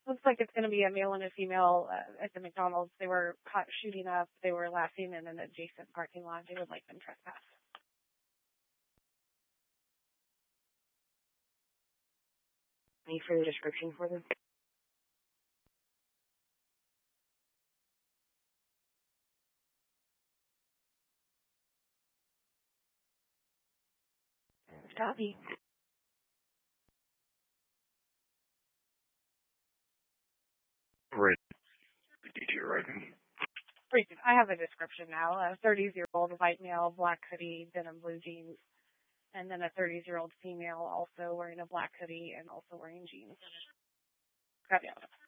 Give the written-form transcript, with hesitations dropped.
Looks like it's going to be a male and a female at the McDonald's. They were caught shooting up. They were laughing in an adjacent parking lot. They would like them trespass. Any further description for them? Copy. Right. Detail writing. I have a description now. A 30-year-old white male, black hoodie, denim blue jeans, and then a 30-year-old female also wearing a black hoodie and also wearing jeans. Copy.